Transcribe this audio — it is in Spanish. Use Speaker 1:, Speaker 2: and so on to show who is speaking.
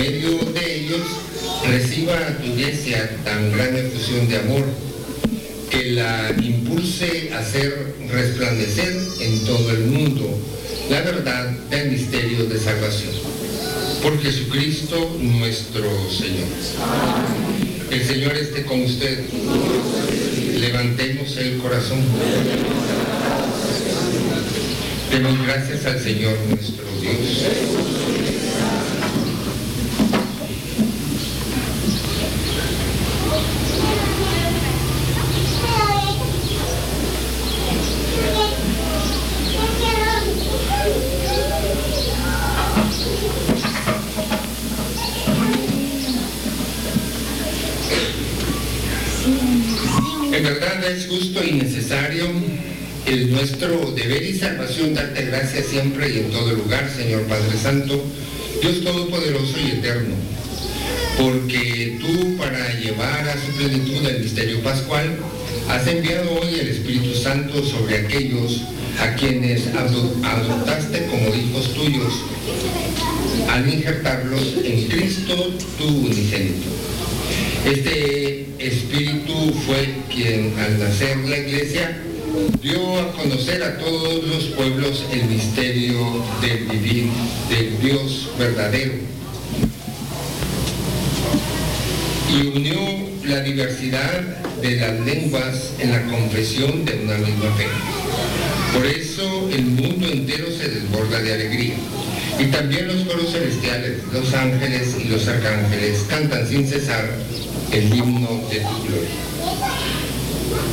Speaker 1: medio de ellos reciba a tu iglesia tan gran efusión de amor, que la impulse a hacer resplandecer en todo el mundo la verdad del misterio de salvación. Por Jesucristo nuestro Señor. El Señor esté con ustedes. Levantemos el corazón. Demos gracias al Señor nuestro Dios. En verdad es justo y necesario, es nuestro deber y salvación darte gracias siempre y en todo lugar, Señor Padre Santo, Dios Todopoderoso y Eterno, porque tú, para llevar a su plenitud el misterio pascual, has enviado hoy el Espíritu Santo sobre aquellos a quienes adoptaste como hijos tuyos, al injertarlos en Cristo tu unigénito. Este Espíritu fue quien, al nacer la Iglesia, dio a conocer a todos los pueblos el misterio del vivir del Dios verdadero y unió la diversidad de las lenguas en la confesión de una misma fe. Por eso el mundo entero se desborda de alegría. Y también los coros celestiales, los ángeles y los arcángeles cantan sin cesar el himno de tu gloria.